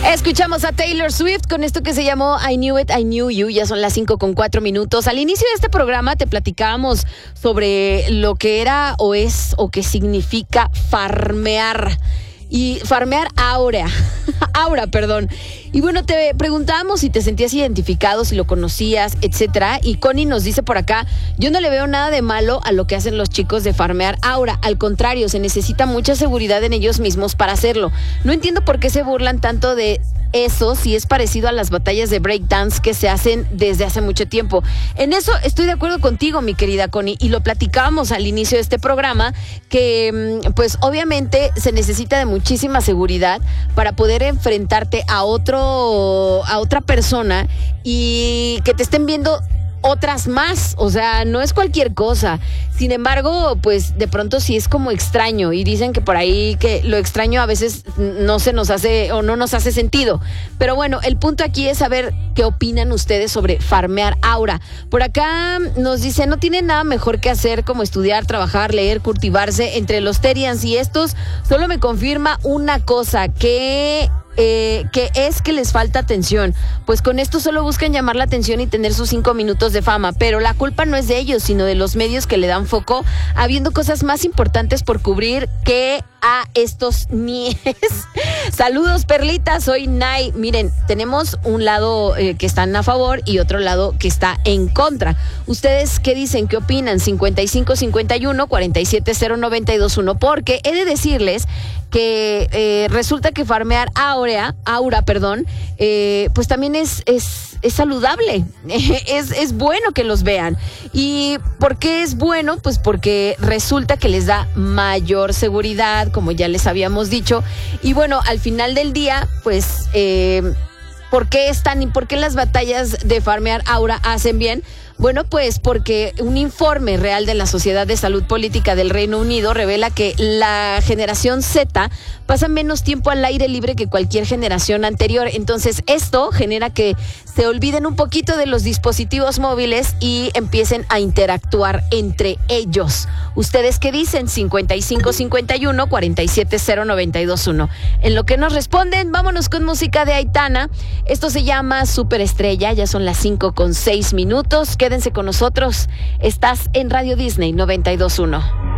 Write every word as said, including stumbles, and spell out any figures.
Escuchamos a Taylor Swift con esto que se llamó I Knew It, I Knew You. Ya son las cinco con cuatro minutos. Al inicio de este programa te platicábamos sobre lo que era o es o que significa farmear. Y farmear Aura, Aura, perdón. Y bueno, te preguntábamos si te sentías identificado, si lo conocías, etcétera. Y Connie nos dice por acá, yo no le veo nada de malo a lo que hacen los chicos de farmear Aura. Al contrario, se necesita mucha seguridad en ellos mismos para hacerlo. No entiendo por qué se burlan tanto de eso si es parecido a las batallas de breakdance que se hacen desde hace mucho tiempo. En eso estoy de acuerdo contigo, mi querida Connie, y lo platicábamos al inicio de este programa, que pues obviamente se necesita de muchísima seguridad para poder enfrentarte a otro, a otra persona y que te estén viendo otras más, o sea, no es cualquier cosa. Sin embargo, pues de pronto sí es como extraño y dicen que por ahí que lo extraño a veces no se nos hace o no nos hace sentido. Pero bueno, el punto aquí es saber qué opinan ustedes sobre farmear Aura. Por acá nos dice, no tiene nada mejor que hacer como estudiar, trabajar, leer, cultivarse. Entre los Terians y estos solo me confirma una cosa, que Eh, que es que les falta atención, pues con esto solo buscan llamar la atención y tener sus cinco minutos de fama, pero la culpa no es de ellos, sino de los medios que le dan foco, habiendo cosas más importantes por cubrir que a estos nies. Saludos, Perlita, soy Nay. Miren, tenemos un lado eh, que están a favor y otro lado que está en contra. ¿Ustedes qué dicen? ¿Qué opinan? cincuenta y cinco cincuenta y uno cuarenta y siete cero noventa y dos uno, porque he de decirles que eh, resulta que farmear Aura, Aura, perdón, eh, pues también es, es, es saludable, es, es bueno que los vean. ¿Y por qué es bueno? Pues porque resulta que les da mayor seguridad, como ya les habíamos dicho, y bueno, al final del día, pues, eh, ¿por qué están y por qué las batallas de farmear Aura hacen bien? Bueno, pues porque un informe real de la Sociedad de Salud Política del Reino Unido revela que la generación Z pasa menos tiempo al aire libre que cualquier generación anterior. Entonces, esto genera que se olviden un poquito de los dispositivos móviles y empiecen a interactuar entre ellos. ¿Ustedes qué dicen? cincuenta y cinco cincuenta y uno cuarenta y siete cero noventa y dos uno. En lo que nos responden, vámonos con música de Aitana. Esto se llama Superestrella. Ya son las cinco con seis minutos. Quédense con nosotros. Estás en Radio Disney noventa y dos punto uno.